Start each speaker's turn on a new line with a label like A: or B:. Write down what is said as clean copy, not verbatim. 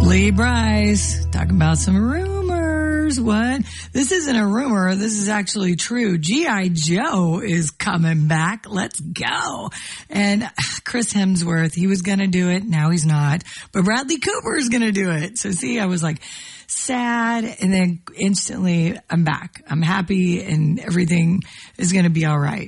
A: Lee Bryce talking about some rumors. What? This isn't a rumor. This is actually true. G.I. Joe is coming back. Let's go. And Chris Hemsworth, he was going to do it. Now he's not. But Bradley Cooper is going to do it. So see, I was like sad, and then instantly I'm back. I'm happy, and everything is going to be all right.